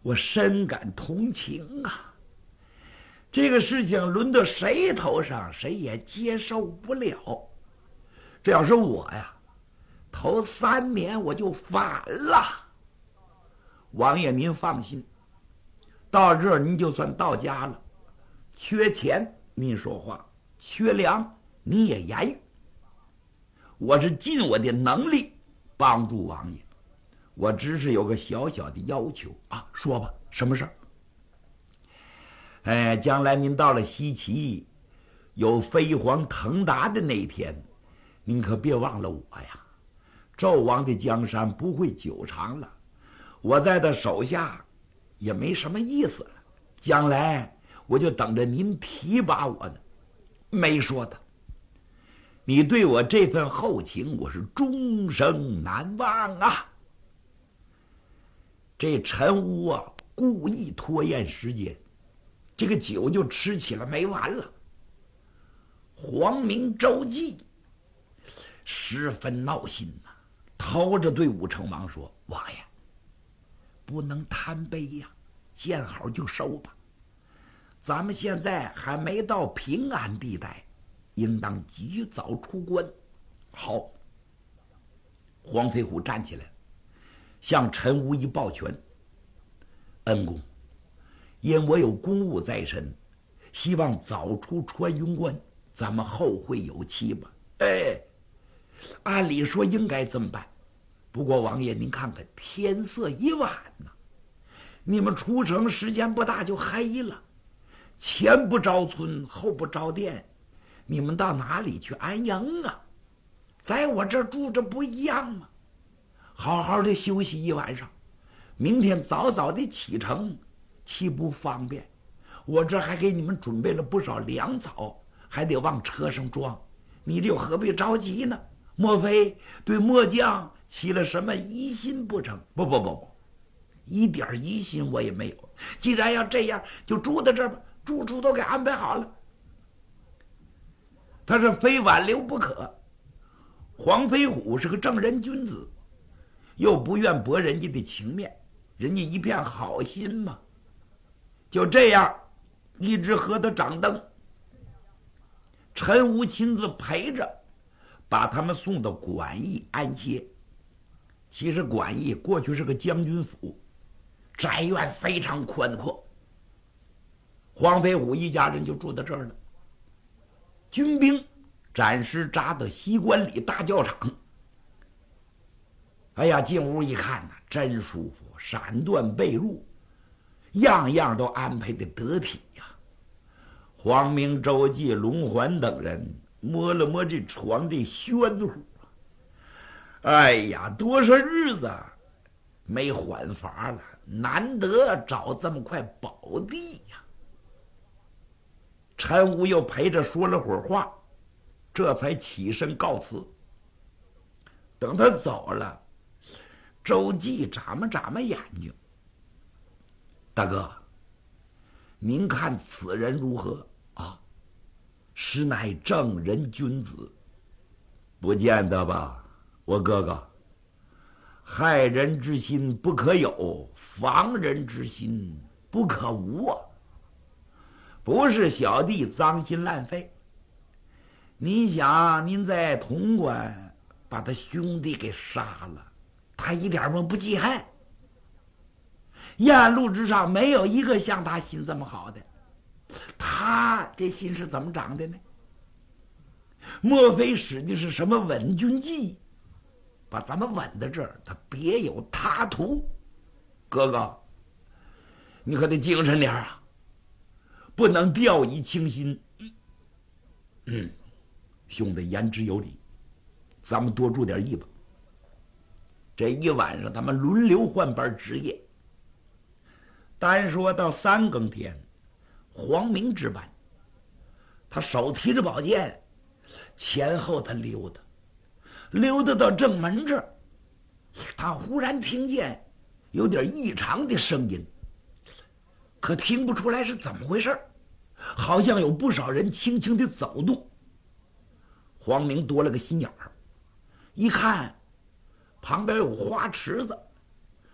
我深感同情啊！这个事情轮到谁头上，谁也接受不了。这要是我呀，头3年我就反了。王爷您放心，到这儿您就算到家了。缺钱您说话，缺粮您也言语。我是尽我的能力帮助王爷，我只是有个小小的要求啊，说吧，什么事儿？将来您到了西岐，有飞黄腾达的那一天，您可别忘了我呀。纣王的江山不会久长了，我在他手下也没什么意思了。将来我就等着您提拔我呢。没说的，你对我这份厚情，我是终生难忘啊。这陈乌啊，故意拖延时间，这个酒就吃起了没完了。黄明、周济十分闹心呐，掏着对武成王说：“王爷，不能贪杯呀，见好就收吧。咱们现在还没到平安地带，应当及早出关。”好，黄飞虎站起来，向陈无一抱拳：“恩公，因我有公务在身，希望早出穿云关，咱们后会有期吧。”按理说应该这么办，不过王爷您看看，天色已晚呐，你们出城时间不大就黑了，前不着村后不着店，你们到哪里去安营啊？在我这儿住着不一样吗？好好的休息一晚上，明天早早的启程，岂不方便？我这还给你们准备了不少粮草，还得往车上装，你就何必着急呢？莫非对末将起了什么疑心不成？不，一点疑心我也没有。既然要这样，就住在这儿吧，住处都给安排好了。他是非挽留不可。黄飞虎是个正人君子，又不愿驳人家的情面，人家一片好心嘛。就这样，一直和他掌灯。陈无亲自陪着，把他们送到馆驿安歇。其实馆驿过去是个将军府，宅院非常宽阔。黄飞虎一家人就住在这儿了。军兵暂时扎到西关里大教场。哎呀，进屋一看呐，真舒服，闪缎被褥，样样都安排的得体呀。黄明、周济、龙环等人摸了摸这床的暄乎，哎呀，多少日子没缓乏了，难得找这么块宝地呀。陈无又陪着说了会儿话，这才起身告辞。等他走了，周济眨巴眼睛：“大哥，您看此人如何啊？实乃正人君子。”“不见得吧，我哥哥。害人之心不可有，防人之心不可无啊。不是小弟脏心烂肺。您想，您在潼关把他兄弟给杀了，他一点儿不记恨。沿路之上没有一个像他心这么好的，他这心是怎么长的呢？莫非使的是什么稳军计，把咱们稳在这儿，他别有他图？哥哥，你可得精神点啊，不能掉以轻心。兄弟言之有理，咱们多注点意吧。”这一晚上他们轮流换班值夜。单说到3更天，黄明值班，他手提着宝剑，前后他溜达到正门这儿，他忽然听见有点异常的声音，可听不出来是怎么回事，好像有不少人轻轻的走动。黄明多了个心眼儿，一看旁边有花池子，